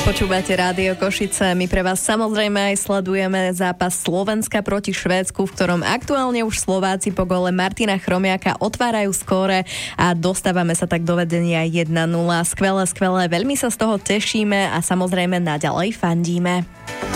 Počúvate Rádio Košice. My pre vás samozrejme aj sledujeme zápas Slovenska proti Švédsku, v ktorom aktuálne už Slováci po gole Martina Chromiaka otvárajú skóre a dostávame sa tak do vedenia 1-0. Skvelé, veľmi sa z toho tešíme a samozrejme naďalej fandíme.